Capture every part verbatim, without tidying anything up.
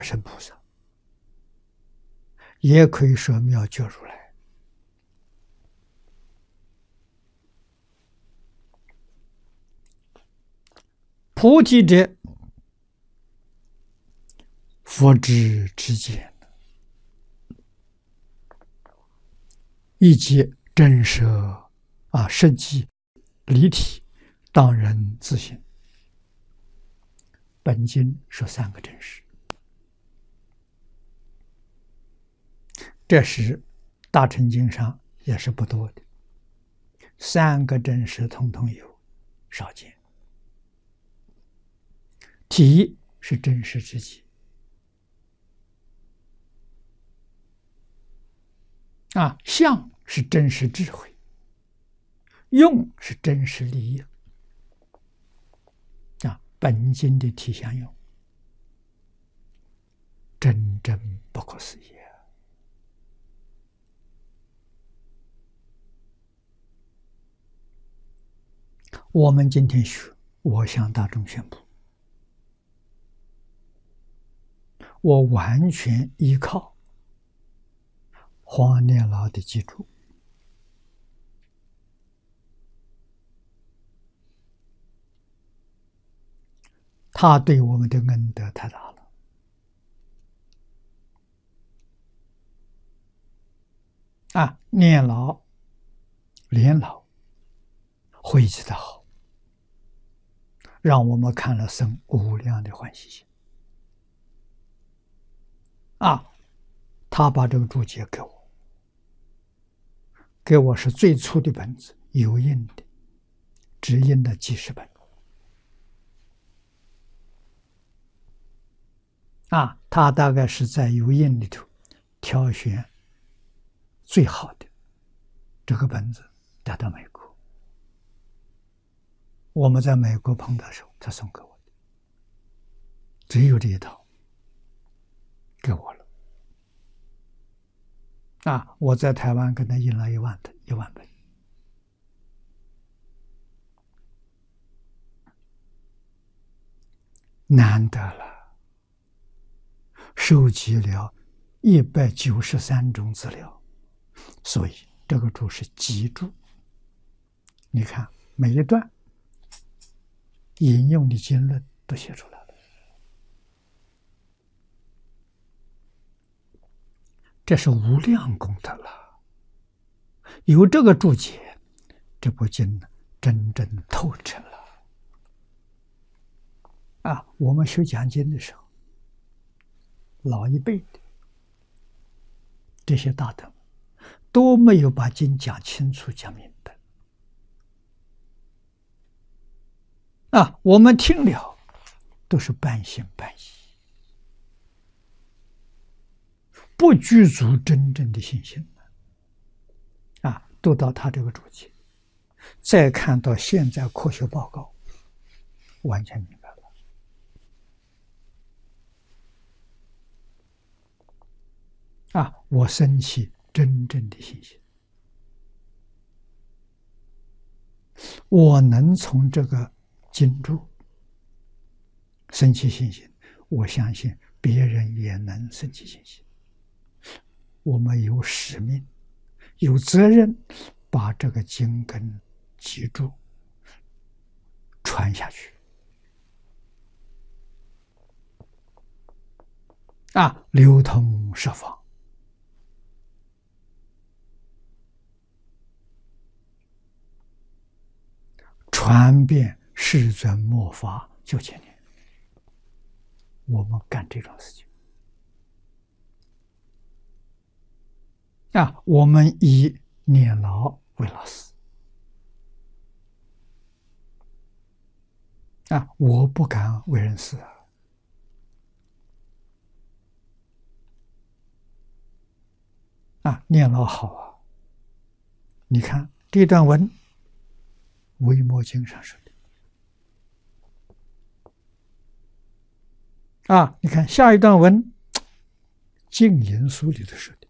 身菩萨，也可以说妙觉如来。菩提者，佛之之见，以及真实啊，实际离体，当人自性。本经说三个真实，这是大乘经上也是不多的，三个真实统统有，少见。体是真实之极啊，相是真实智慧，用是真实利益啊。本经的体相用，真正不可思议。我们今天学，我向大众宣布，我完全依靠黄念老的记住，他对我们的恩德太大了啊！念老、连老慧记的好，让我们看了生无量的欢喜心啊！他把这个注解给我，给我是最粗的本子，有印的，只印了几十本啊！他大概是在有印里头挑选最好的这个本子带到美国。我们在美国碰到的时候，他送给我的，只有这一套给我了啊！我在台湾跟他印了一万的一万本，难得了，收集了一百九十三种资料，所以这个注是集注。你看每一段引用的经论都写出来了，这是无量功德了。有这个注解，这部经呢真正透彻了啊！我们学讲经的时候，老一辈的这些大德都没有把经讲清楚讲明白啊！我们听了都是半信半疑，不具足真正的信心啊！读到他这个注解，再看到现在科学报告，完全明白了啊！我升起真正的信心，我能从这个经注升起信心，我相信别人也能升起信心。我们有使命，有责任把这个经根记住，传下去啊，流通十方，传遍世尊末法九千年。我们干这种事情啊，我们以念老为老师啊，我不敢为人师啊啊，念老好啊！你看这段文，维摩经上说的啊，你看下一段文，净言书里头说的，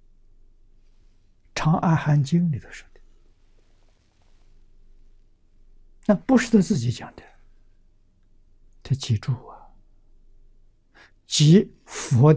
长阿含经里头说的，那不是他自己讲的，他记住啊， 即佛